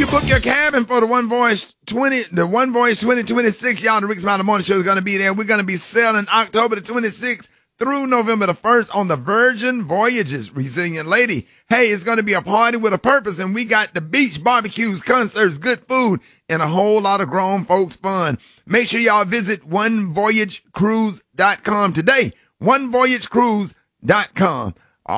book your cabin for the One Voyage 2026. Y'all, the Rick Smiley Morning Show is going to be there. We're going to be sailing October the 26th through November the 1st on the Virgin Voyages, Resilient Lady. Hey, it's going to be a party with a purpose, and we got the beach, barbecues, concerts, good food, and a whole lot of grown folks fun. Make sure y'all visit onevoyagecruise.com today. onevoyagecruise.com.